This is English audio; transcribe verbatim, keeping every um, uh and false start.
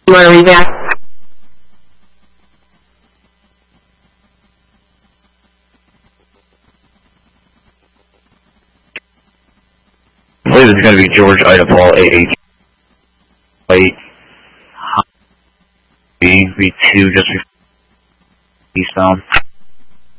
You want to read that? I believe it's going to be George Ida Paul A H eight B V two just before eastbound.